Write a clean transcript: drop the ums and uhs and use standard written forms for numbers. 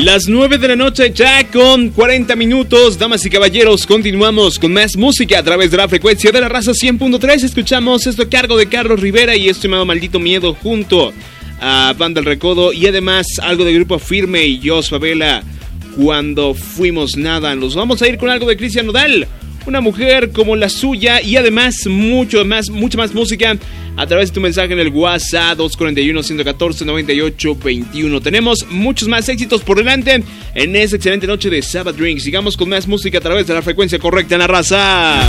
Las 9 de la noche ya con 40 minutos, damas y caballeros, continuamos con más música a través de la frecuencia de la raza 100.3. Escuchamos esto a cargo de Carlos Rivera y esto llamado Maldito Miedo junto a Banda El Recodo y además algo de Grupo Firme y Jos Favela, Cuando Fuimos Nada. Nos vamos a ir con algo de Cristian Nodal, Una Mujer Como la Suya y además mucha más música a través de tu mensaje en el WhatsApp 241-114-9821. Tenemos muchos más éxitos por delante en esta excelente noche de Sabbath Drink. Sigamos con más música a través de la frecuencia correcta en la raza.